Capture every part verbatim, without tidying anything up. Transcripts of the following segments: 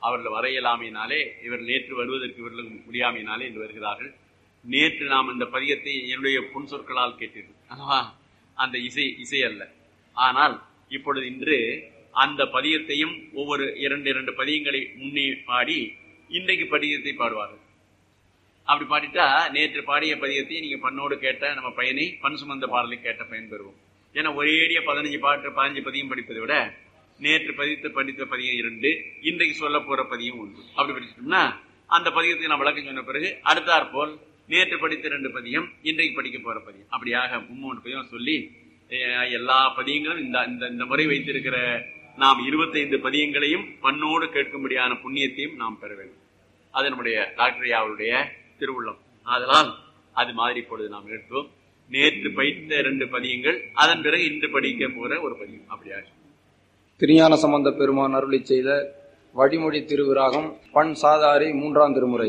அவர்கள் வர இயலாமையினாலே இவர் நேற்று வருவதற்கு இவர்களுக்கு முடியாமையினாலே என்று வருகிறார்கள். நேற்று நாம் இந்த பதியத்தை என்னுடைய புன் சொற்களால் கேட்டீர்கள் அல்லவா? அந்த இசை இசை அல்ல. ஆனால் இப்பொழுது இன்று அந்த பதியத்தையும் ஒவ்வொரு இரண்டு இரண்டு பதியங்களை முன்னே பாடி இன்றைக்கு பதியத்தை பாடுவார்கள். அப்படி பாடிட்டா நேற்று பாடிய பதியத்தை நீங்க பண்ணோடு கேட்ட நம்ம பையனை பண் சுமந்த பாடலை கேட்ட பயன் பெறுவோம். ஏன்னா ஒரேடியா பதினஞ்சு பாட்டு பதினஞ்சு பதியம் படிப்பதை விட நேற்று பதித்து படித்த பதியம் இரண்டு, இன்றைக்கு சொல்ல போற பதியம் ஒன்று. அப்படி படிச்சிட்டோம்னா அந்த பதியத்தை நான் விளக்கம் சொன்ன பிறகு அடுத்தாற் போல் நேற்று படித்த ரெண்டு பதியம், இன்றைக்கு படிக்க போற பதியம், அப்படியாக மும்மூன்று பதியம் சொல்லி எல்லா பதியங்களும் இந்த இந்த முறை வைத்திருக்கிற நாம் இருபத்தைந்து பதியங்களையும் பண்ணோடு கேட்கும்படியான புண்ணியத்தையும் நாம் பெற வேண்டும். அது நம்முடைய டாக்டர் ஐயாவுடைய திருவுள்ளம். அதனால் அது மாதிரி இப்பொழுது நாம் எடுத்தோம். நேற்று பயிற்ற இரண்டு பதியங்கள், அதன் பிறகு இன்று படிக்க போற ஒரு பதியம். அப்படியா திருஞான சம்பந்த பெருமான் அருளி செய்த வழிமொழி திருவிராகம் பண் சாதாரி மூன்றாம் திருமுறை.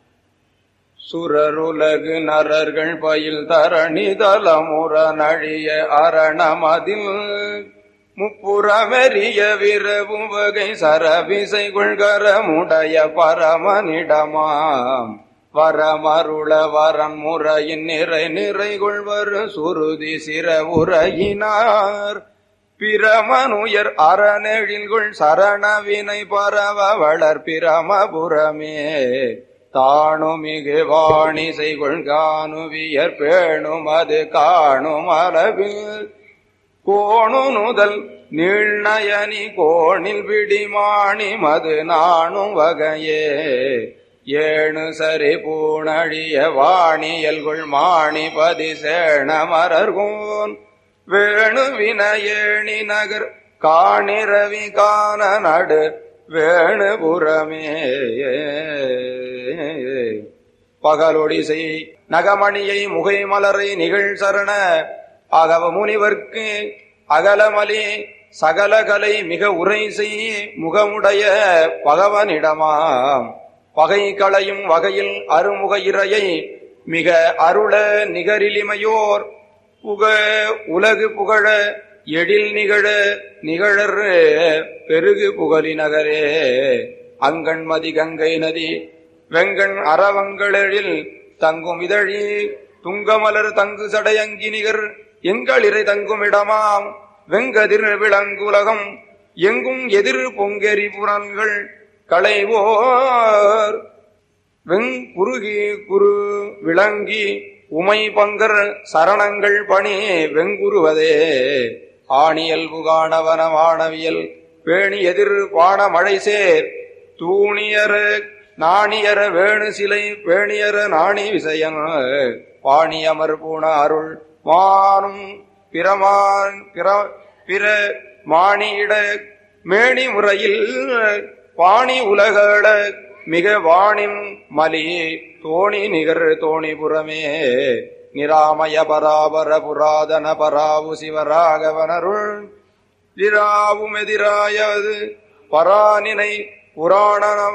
சுரருலகு நரர்கள் பயில் தரணி தலமுற நழிய அரணமதில் முப்புறமெறிய விரவும் வகை சரவிசை கொள்கரமுடைய பரமனிடமாம் வரமருள வரன் முறையின் நிறை நிறை கொள்வர் சுருதி சிற உரையினார் பிரமனுயர் அறநெழில்குள் சரணவினை பரவ வளர் பிரமபுரமே தானுமிகு வாணி செய்கொள் காணுவியர் பேணும் அது காணும் அளவில் கோணு நுதல் நீழ்நயனி கோணில் விடிமாணி மது நாணும் வகையே ஏணு சரி பூணழிய வாணியல்குள் மாணி பதி சேண மரர்கோன் வேணு வினயேணி நகர் காணிரவி காண நடு வேணுபுரமே பகலொடிசை நகமணியை முகை மலரை நிகழ் சரண அகவ முனிவர்க்கு அகலமலி சகலகலை மிக உரை செய் முகமுடைய பகவனிடமாம் பகை களையும் வகையில் அருமுக இறையை மிக அருள நிகரிலிமையோர் புக உலகு புகழ எழில் நிகழ நிகழர் பெருகு புகழி நகரே அங்கண்மதி கங்கை நதி வெங்கண் அறவங்களெழில் தங்கும் இதழி துங்கமலர் தங்கு சடையங்கி நிகர் எங்களிறை தங்கும் இடமாம் வெங்கதிர் விளங்குலகம் எங்கும் எதிர் பொங்கெரி புறன்கள் களைவோர் வெங்குருகி குரு விளங்கி உமை பங்கர் சரணங்கள் பணி வெங்குருவதே ஆணியல் புகாணவன வானவியல் பேணி எதிர் பான மழை சேர் தூணியர நாணியர வேணு சிலை பேணியர நாணி விசயன் பாணியமர் பூண அருள் மானும் பிரமான் பிற மாணியிட மேணி முறையில் பாணி உலகள மிக வாணிம் மலி தோணி நிகர் தோணிபுரமே நிராமய பராபர புராதன பராவு சிவராகவனருள் திராவும் எதிராயது பரானினை புராணநம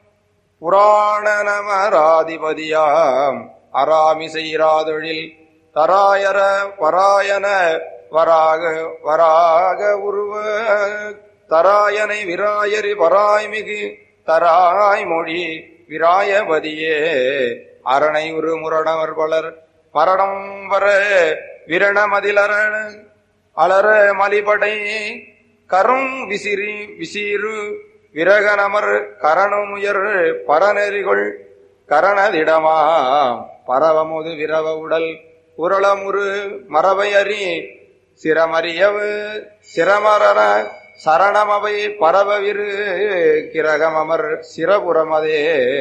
புராணநமராதிபதியாம் அராமிசைராதொழில் தராயர பராயன வராக வராக உருவ தராயனை விராயரி பராய்மிகு தராய் மொழி விராயபதியே அரணை உரு முரணவர் பலர் மரணம் வர விரணமதிலர அலர மலிபடை கரும் விசிறி விசீரு விரகனமர் கரணமுயர் பரநெறிகொள் கரணதிடமா பரவமுது விரவ உடல் உரளமுரு மரபையறி சிரமறியவு சிரமரண சரணமவை பரவவிரு கிரகமர் சிரபுரமதே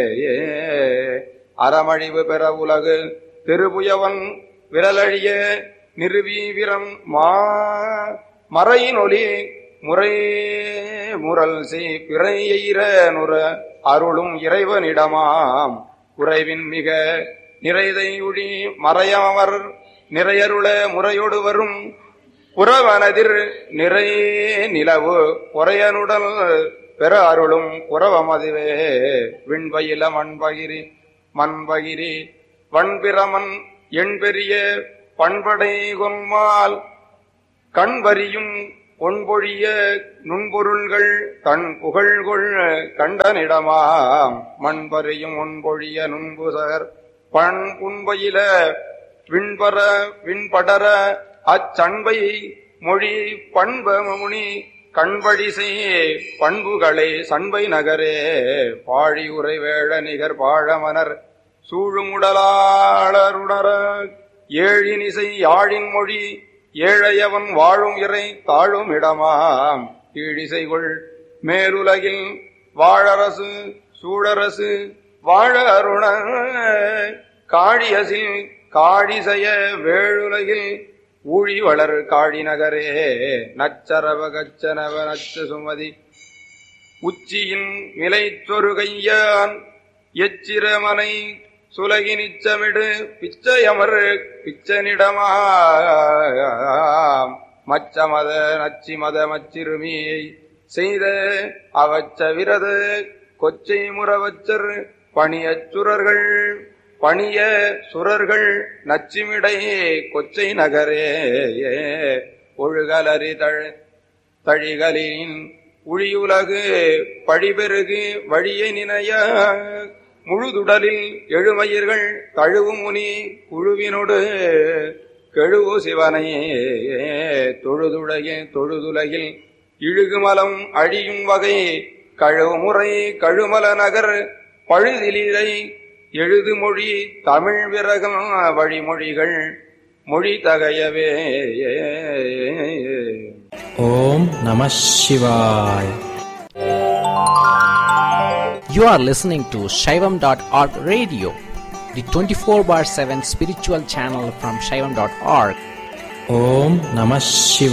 அறமழிவு பெற உலகு திருபுயவன் விரலழிய நிறுவீவிரம் மா மறையினொலி முறை முரல் செய் பிறையெய்ர நுர அருளும் இறைவனிடமாம் குறைவின் மிக நிறைதையுழி மறையவர் நிறையருள முறையொடு வரும் புறவனதிர் நிறை நிலவு பொறையனுடல் பெற அருளும் புறவமதுவே விண்பயில மண்பகிரி மண்பகிரி வண்பிரமன் எண்பெரிய பண்படை கொன்மால் கண்வரியும் பொன்பொழிய நுண்பொருள்கள் தன் புகழ்கொள் கண்டனிடமாம் மண்பறியும் ஒன்பொழிய நுண்புசகர் பண் புன்பயில விண்பர விண்படர அச்சண்பை மொழி பண்பமுனி கண்படிசை பண்புகளே சண்பை நகரே பாழி உரை வேழ நிகர் பாழமனர் சூழுமுடலாளருணர ஏழினிசை யாழின் மொழி ஏழையவன் வாழும் இறை தாழும் இடமாம் கீழிசைகொள் மேலுலகில் வாழரசு சூழரசு வாழ அருண காழியசில் காழிசைய வேழுலகில் ஊழி வளர் காழி நகரே நச்சரவ கச்சனவ நச்ச சுமதி உச்சியின் மிலைச்சொருகையான் எச்சிரமனை சுலகி நிச்சமிடு பிச்சையமர் பிச்சனிடமா மச்சமத நச்சிமத மச்சிறுமியை செய்த அவச்ச விரத கொச்சை முறவச்சர் பணியச் சுரர்கள் பணிய சுரர்கள் நச்சிமிடையே கொச்சை நகரே ஒழுகலறி தழ தழிகளின் உழியுலகு பழிபெருகு வழியை நினைய முழுதுடலில் எழுமயிர்கள் தழுவும் முனி குழுவினோடு கெழுவு சிவனையே தொழுதுடைய தொழுதுலகில் இழுகுமலம் அழியும் வகை கழுமுறை கழுமல நகர் பழுதிலை எழுது மொழி தமிழ் விரகம் வழிமொழிகள் மொழி தகையவே. ஓம் நம சிவாய. You are listening to Shaivam dot org radio, the twenty-four bar seven spiritual channel from Shaivam dot org. Om Namah Shivaya.